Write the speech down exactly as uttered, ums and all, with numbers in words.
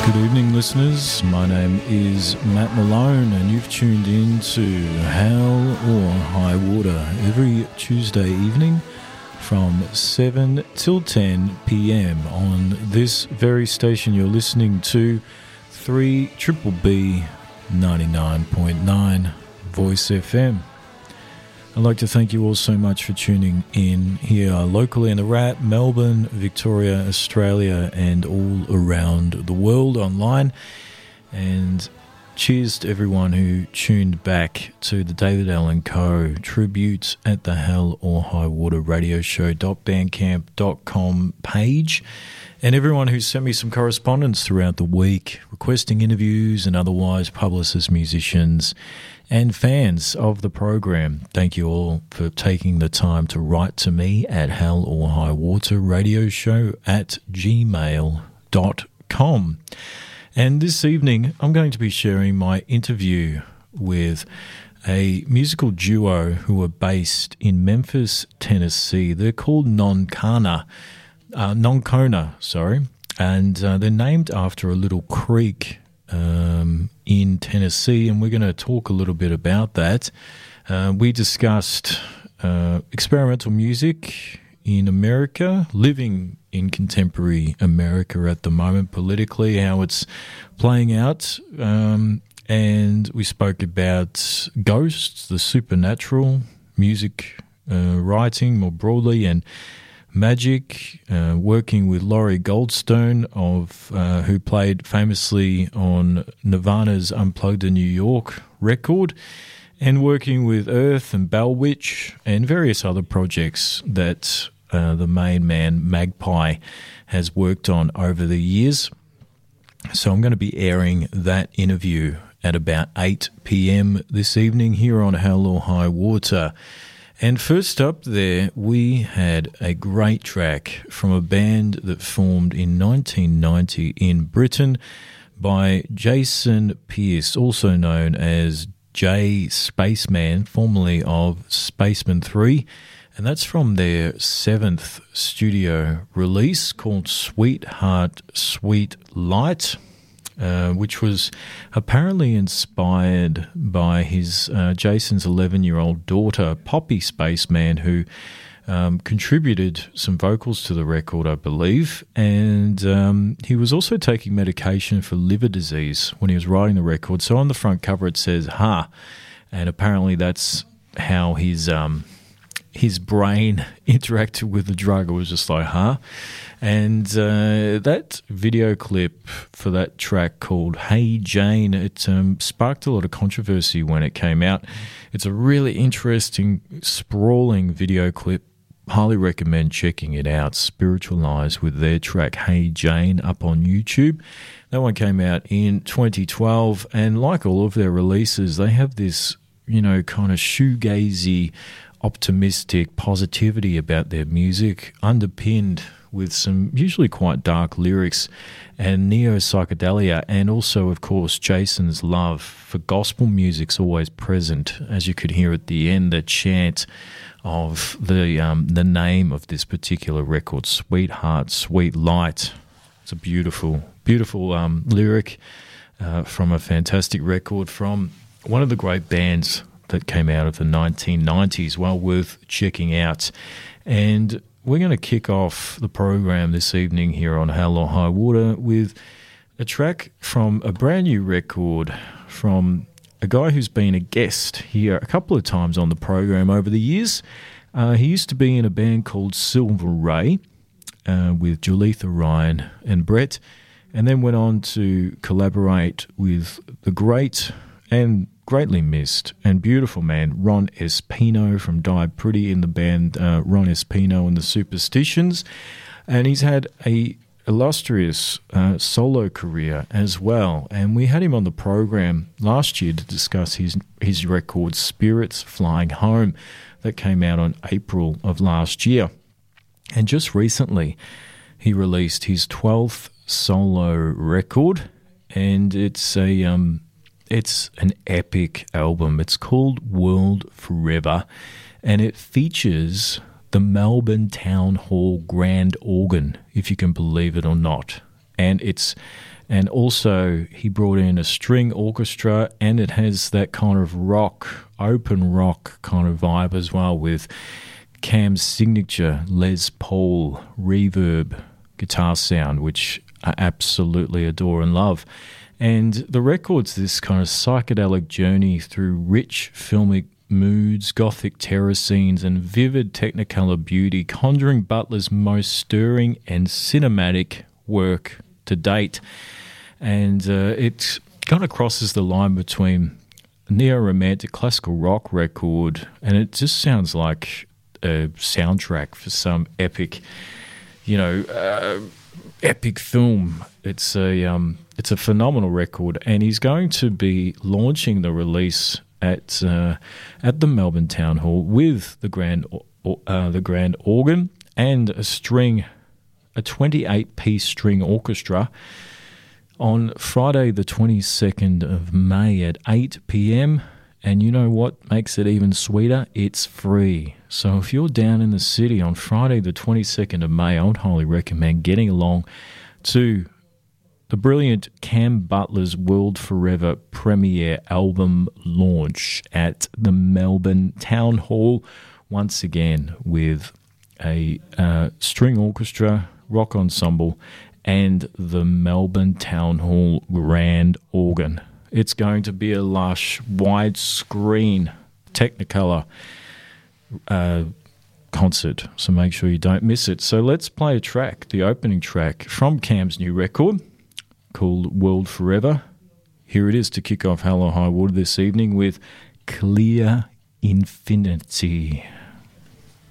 Good evening, listeners. My name is Matt Malone, and you've tuned in to Hell or High Water every Tuesday evening from seven till ten p.m. on this very station you're listening to, three B B B ninety-nine point nine Voice F M. I'd like to thank you all so much for tuning in here locally in the R A T, Melbourne, Victoria, Australia, and all around the world online. And cheers to everyone who tuned back to the David Allen Co. Tribute at the Hell or High Water Radio Show bandcamp dot com page. And everyone who sent me some correspondence throughout the week, requesting interviews and otherwise, publicists, musicians, and fans of the program. Thank you all for taking the time to write to me at Hell or High Water Radio Show at gmail dot com. And this evening, I'm going to be sharing my interview with a musical duo who are based in Memphis, Tennessee. They're called Noncona. Uh, Noncona, sorry, and uh, they're named after a little creek um, in Tennessee, and we're going to talk a little bit about that. Uh, we discussed uh, experimental music in America, living in contemporary America at the moment politically, how it's playing out, um, and we spoke about ghosts, the supernatural, music uh, writing more broadly, and magic, uh, working with Laurie Goldstone, of uh, who played famously on Nirvana's Unplugged in New York record, and working with Earth and Bell Witch and various other projects that uh, the main man Magpie has worked on over the years. So I'm going to be airing that interview at about eight p.m. this evening here on Hell or High Water. And first up there, we had a great track from a band that formed in nineteen ninety in Britain by Jason Pierce, also known as J Spaceman, formerly of Spaceman three. And that's from their seventh studio release called Sweetheart, Sweet Light. Uh, which was apparently inspired by his uh, Jason's eleven-year-old daughter, Poppy Spaceman, who um, contributed some vocals to the record, I believe. And um, he was also taking medication for liver disease when he was writing the record. So on the front cover it says, ha, and apparently that's how his um, his brain interacted with the drug. It was just like, huh? And uh, that video clip for that track called Hey Jane, it um, sparked a lot of controversy when it came out. It's a really interesting, sprawling video clip. Highly recommend checking it out. Spiritualize with their track Hey Jane up on YouTube. That one came out in twenty twelve, and like all of their releases, they have this, you know, kind of shoegazy, optimistic positivity about their music, underpinned with some usually quite dark lyrics and neo-psychedelia, and also, of course, Jason's love for gospel music's always present, as you could hear at the end, the chant of the um, the name of this particular record, Sweetheart, Sweet Light. It's a beautiful, beautiful um, lyric uh, from a fantastic record from one of the great bands that came out of the nineteen nineties, well worth checking out. And we're going to kick off the program this evening here on Hell or High Water with a track from a brand new record from a guy who's been a guest here a couple of times on the program over the years. Uh, he used to be in a band called Silver Ray uh, with Julitha Ryan and Brett, and then went on to collaborate with the great and greatly missed and beautiful man Ron Espino from Die Pretty in the band uh, Ron Espino and the Superstitions, and he's had a illustrious uh, solo career as well, and we had him on the program last year to discuss his his record Spirits Flying Home that came out on April of last year. And just recently he released his twelfth solo record, and it's a um It's an epic album. It's called World Forever, and it features the Melbourne Town Hall Grand Organ, if you can believe it or not. And it's And also he brought in a string orchestra, and it has that kind of rock, open rock kind of vibe as well, with Cam's signature Les Paul reverb guitar sound, which I absolutely adore and love. And the record's this kind of psychedelic journey through rich filmic moods, gothic terror scenes, and vivid technicolor beauty, conjuring Butler's most stirring and cinematic work to date. And uh, it kind of crosses the line between a neo-romantic classical rock record, and it just sounds like a soundtrack for some epic, you know, uh, epic film. It's a um, it's a phenomenal record, and he's going to be launching the release at uh, at the Melbourne Town Hall with the grand uh, the grand organ and a string, a twenty-eight piece string orchestra on Friday the twenty-second of May at eight p.m. And you know what makes it even sweeter? It's free. So if you're down in the city on Friday the twenty-second of May, I would highly recommend getting along to the brilliant Cam Butler's World Forever premiere album launch at the Melbourne Town Hall, once again with a uh, string orchestra, rock ensemble, and the Melbourne Town Hall grand organ. It's going to be a lush, widescreen Technicolor uh, concert, so make sure you don't miss it. So let's play a track, the opening track from Cam's new record called World Forever. Here it is to kick off Hell or High Water this evening with Clear Infinity.